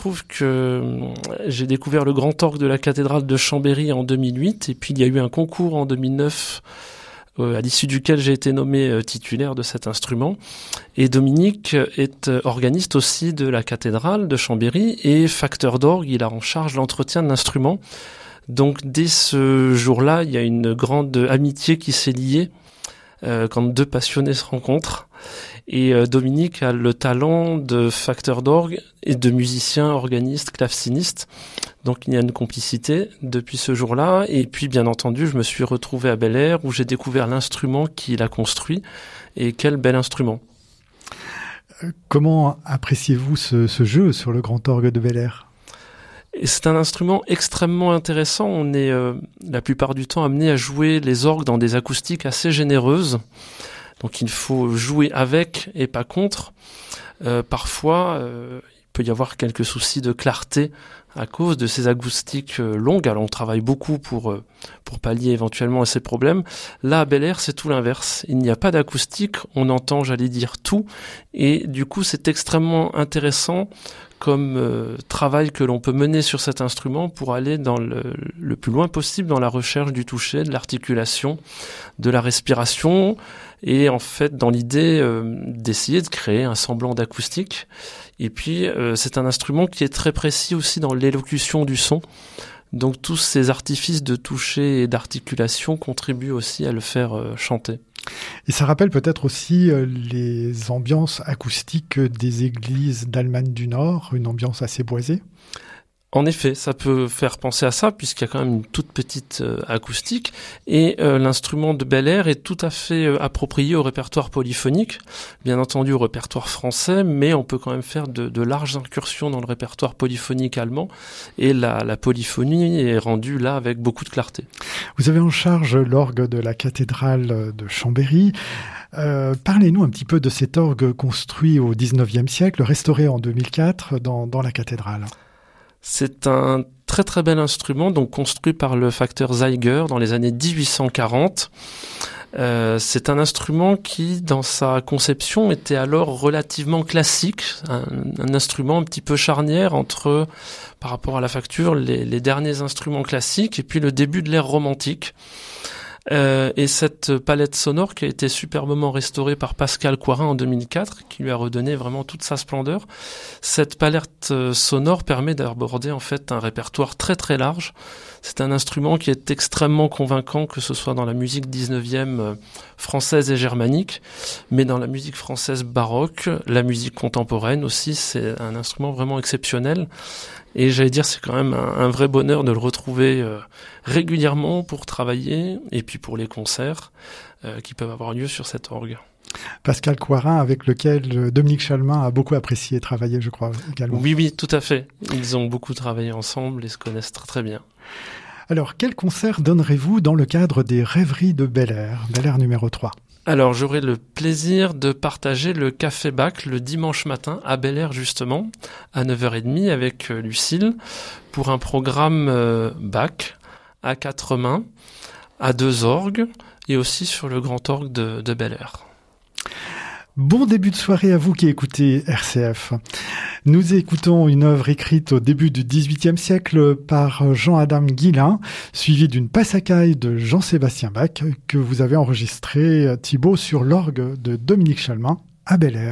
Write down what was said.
trouve que j'ai découvert le grand orgue de la cathédrale de Chambéry en 2008, et puis il y a eu un concours en 2009 à l'issue duquel j'ai été nommé titulaire de cet instrument. Et Dominique est organiste aussi de la cathédrale de Chambéry et facteur d'orgue, il a en charge l'entretien de l'instrument. Donc dès ce jour-là, il y a une grande amitié qui s'est liée quand deux passionnés se rencontrent. Et Dominique a le talent de facteur d'orgue et de musicien, organiste, claveciniste. Donc il y a une complicité depuis ce jour-là. Et puis bien entendu, je me suis retrouvé à Bel-Air où j'ai découvert l'instrument qu'il a construit. Et quel bel instrument. Comment appréciez-vous ce jeu sur le grand orgue de Bel-Air ? Et c'est un instrument extrêmement intéressant. On est la plupart du temps amené à jouer les orgues dans des acoustiques assez généreuses. Donc il faut jouer avec et pas contre. Parfois, il peut y avoir quelques soucis de clarté à cause de ces acoustiques longues. Alors on travaille beaucoup pour pallier éventuellement à ces problèmes. Là, à Bel-Air, c'est tout l'inverse. Il n'y a pas d'acoustique, on entend, j'allais dire, tout. Et du coup, c'est extrêmement intéressant comme travail que l'on peut mener sur cet instrument pour aller dans le plus loin possible dans la recherche du toucher, de l'articulation, de la respiration, et en fait dans l'idée d'essayer de créer un semblant d'acoustique. Et puis c'est un instrument qui est très précis aussi dans l'élocution du son. Donc tous ces artifices de toucher et d'articulation contribuent aussi à le faire chanter. Et ça rappelle peut-être aussi les ambiances acoustiques des églises d'Allemagne du Nord, une ambiance assez boisée. En effet, ça peut faire penser à ça, puisqu'il y a quand même une toute petite acoustique. Et l'instrument de Bel-Air est tout à fait approprié au répertoire polyphonique, bien entendu au répertoire français, mais on peut quand même faire de larges incursions dans le répertoire polyphonique allemand. Et la polyphonie est rendue là avec beaucoup de clarté. Vous avez en charge l'orgue de la cathédrale de Chambéry. Parlez-nous un petit peu de cet orgue construit au XIXe siècle, restauré en 2004 dans la cathédrale. C'est un très très bel instrument, donc construit par le facteur Zeiger dans les années 1840. C'est un instrument qui, dans sa conception, était alors relativement classique, un instrument un petit peu charnière entre, par rapport à la facture, les derniers instruments classiques et puis le début de l'ère romantique. Et cette palette sonore qui a été superbement restaurée par Pascal Coirin en 2004, qui lui a redonné vraiment toute sa splendeur. Cette palette sonore permet d'aborder en fait un répertoire très très large. C'est un instrument qui est extrêmement convaincant, que ce soit dans la musique 19e française et germanique, mais dans la musique française baroque, la musique contemporaine aussi, c'est un instrument vraiment exceptionnel. Et j'allais dire, c'est quand même un vrai bonheur de le retrouver régulièrement pour travailler et puis pour les concerts qui peuvent avoir lieu sur cet orgue. Pascal Coirin, avec lequel Dominique Chalmin a beaucoup apprécié travailler, je crois, également. Oui, tout à fait. Ils ont beaucoup travaillé ensemble et se connaissent très très bien. Alors, quel concert donnerez-vous dans le cadre des Rêveries de Bel-Air, Bel-Air numéro 3 ? Alors, j'aurai le plaisir de partager le Café Bach le dimanche matin à Bel-Air, justement, à 9h30 avec Lucille, pour un programme Bach à 4 mains, à 2 orgues, et aussi sur le grand orgue de Bel-Air. Bon début de soirée à vous qui écoutez RCF. Nous écoutons une œuvre écrite au début du XVIIIe siècle par Jean-Adam Guillain, suivie d'une passacaille de Jean-Sébastien Bach que vous avez enregistrée, Thibaut, sur l'orgue de Dominique Chalmin à Bel-Air.